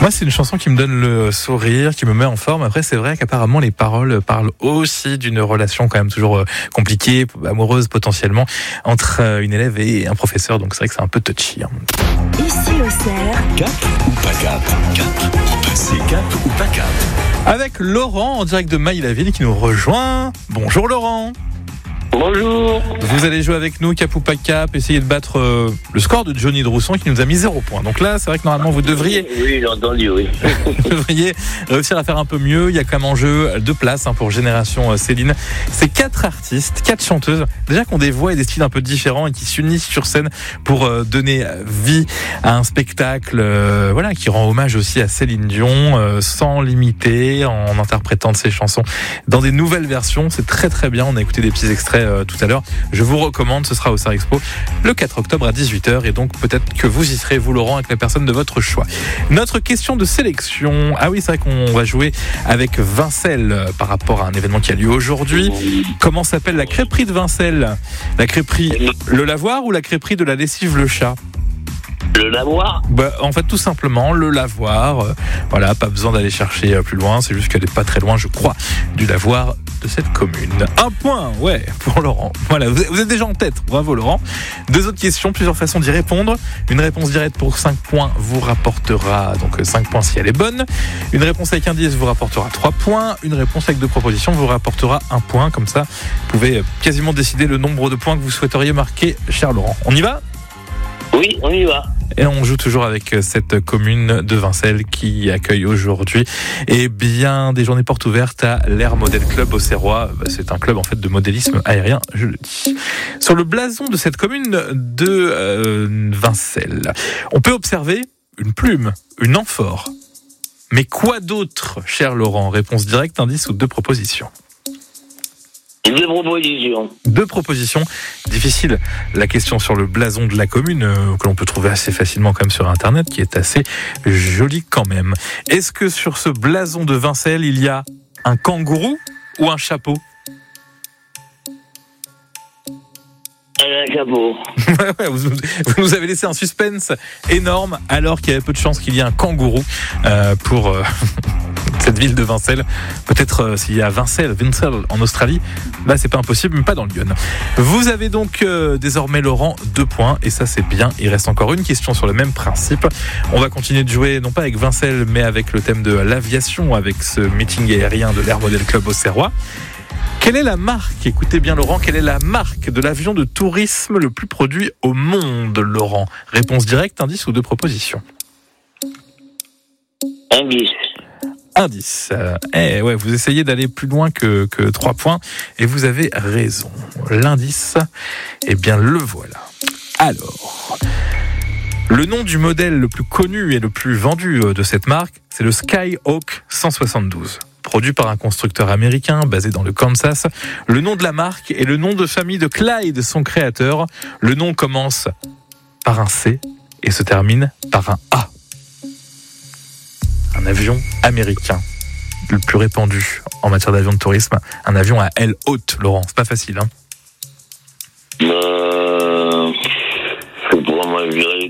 Moi, c'est une chanson qui me donne le sourire, qui me met en forme. Après, c'est vrai qu'apparemment, les paroles parlent aussi d'une relation quand même toujours compliquée, amoureuse potentiellement, entre une élève et un professeur. Donc, c'est vrai que c'est un peu touchy. Ici au Cerf. Cap ou pas cap? C'est cap ou pas cap? Avec Laurent, en direct de Maille-la-Ville, qui nous rejoint. Bonjour Laurent. Bonjour. Vous allez jouer avec nous, cap ou pas cap, essayer de battre le score de Johnny Drousson qui nous a mis 0 points. Donc là, c'est vrai que normalement, vous devriez Oui, j'ai entendu, oui. réussir à faire un peu mieux. Il y a quand même en jeu 2 places pour Génération Céline. C'est 4 artistes, 4 chanteuses, déjà qui ont des voix et des styles un peu différents et qui s'unissent sur scène pour donner vie à un spectacle qui rend hommage aussi à Céline Dion, sans limiter, en interprétant de ses chansons dans des nouvelles versions. C'est très très bien. On a écouté des petits extraits tout à l'heure. Je vous recommande, ce sera au Cerf Expo le 4 octobre à 18h et donc peut-être que vous y serez, vous Laurent, avec la personne de votre choix. Notre question de sélection. Ah oui, c'est vrai qu'on va jouer avec Vincelles par rapport à un événement qui a lieu aujourd'hui. Comment s'appelle la crêperie de Vincelles? La crêperie Le Lavoir ou la crêperie de la lessive Le Chat? Le lavoir. En fait, tout simplement, le lavoir. Voilà, pas besoin d'aller chercher plus loin. C'est juste qu'elle n'est pas très loin, je crois, du lavoir de cette commune. 1 point, ouais, pour Laurent. Voilà, vous êtes déjà en tête. Bravo, Laurent. 2 autres questions, plusieurs façons d'y répondre. Une réponse directe pour 5 points vous rapportera donc 5 points si elle est bonne. Une réponse avec indice vous rapportera 3 points. Une réponse avec 2 propositions vous rapportera 1 point. Comme ça, vous pouvez quasiment décider le nombre de points que vous souhaiteriez marquer, cher Laurent. On y va ? Oui, on y va. Et on joue toujours avec cette commune de Vincelles qui accueille aujourd'hui des journées portes ouvertes à l'Air Model Club au Cerrois. C'est un club en fait de modélisme aérien, je le dis. Sur le blason de cette commune de Vincelles, on peut observer une plume, une amphore. Mais quoi d'autre, cher Laurent? Réponse directe, indice ou 2 propositions? 2 propositions. 2 propositions. Difficile la question sur le blason de la commune, que l'on peut trouver assez facilement quand même sur Internet, qui est assez joli quand même. Est-ce que sur ce blason de Vincelles, il y a un kangourou ou un chapeau? Un chapeau. Vous nous avez laissé un suspense énorme, alors qu'il y avait peu de chances qu'il y ait un kangourou pour cette ville de Vincelles. Peut-être s'il y a Vincelles en Australie, là c'est pas impossible, mais pas dans le Lyon. Vous avez donc désormais, Laurent, 2 points, et ça c'est bien. Il reste encore une question sur le même principe. On va continuer de jouer, non pas avec Vincelles, mais avec le thème de l'aviation, avec ce meeting aérien de l'Air Model Club au Cerrois. Quelle est la marque, écoutez bien Laurent, quelle est la marque de l'avion de tourisme le plus produit au monde, Laurent? Réponse directe, indice ou 2 propositions? Indice. Indice. Vous essayez d'aller plus loin que 3 points et vous avez raison. L'indice, le voilà. Alors, le nom du modèle le plus connu et le plus vendu de cette marque, c'est le Skyhawk 172. Produit par un constructeur américain basé dans le Kansas. Le nom de la marque est le nom de famille de Clyde, son créateur. Le nom commence par un C et se termine par un A. Un avion américain, le plus répandu en matière d'avion de tourisme. Un avion à aile haute, Laurent. C'est pas facile, hein? Moi, je dirais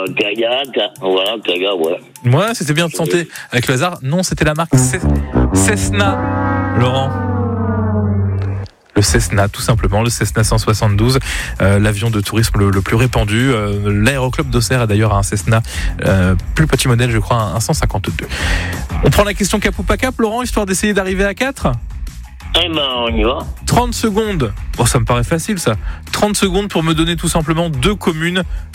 Kaga, ouais. Ouais, c'était bien de tenter avec le hasard. Non, c'était la marque Cessna, Laurent. Le Cessna, tout simplement, le Cessna 172, l'avion de tourisme le plus répandu. L'aéroclub d'Auxerre a d'ailleurs un Cessna, plus petit modèle, je crois, un 152. On prend la question cap ou pas cap, Laurent, histoire d'essayer d'arriver à 4? On y va. 30 secondes. Ça me paraît facile, ça. 30 secondes pour me donner tout simplement 2 communes